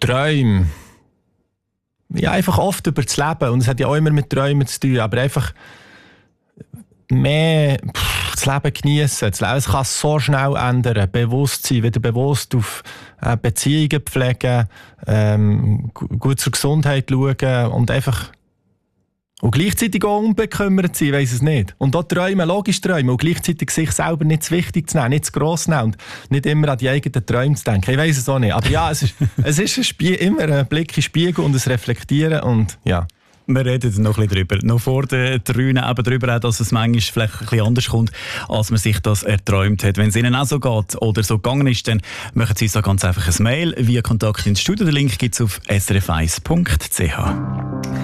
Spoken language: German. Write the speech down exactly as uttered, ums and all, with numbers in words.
Träume. Ja, einfach oft über das Leben. Und es hat ja auch immer mit Träumen zu tun. Aber einfach mehr pff, das Leben genießen. Das Leben es kann so schnell ändern. Bewusstsein, wieder bewusst auf äh, Beziehungen pflegen, ähm, gut zur Gesundheit schauen und einfach und gleichzeitig auch unbekümmert sein, weiss es nicht. Und auch träumen, logisch träumen und gleichzeitig sich selber nicht zu wichtig zu nehmen, nicht zu gross nehmen und nicht immer an die eigenen Träume zu denken. Ich weiss es auch nicht. Aber ja, es ist, es ist ein Spie- immer ein Blick in den Spiegel und ein Reflektieren und ja. Wir reden noch ein bisschen drüber. Noch vor den Trünen eben darüber, dass es manchmal vielleicht ein bisschen anders kommt, als man sich das erträumt hat. Wenn es Ihnen auch so geht oder so gegangen ist, dann machen Sie so ganz einfach ein Mail via Kontakt ins Studio. Den Link gibt es auf s r f eins punkt c h.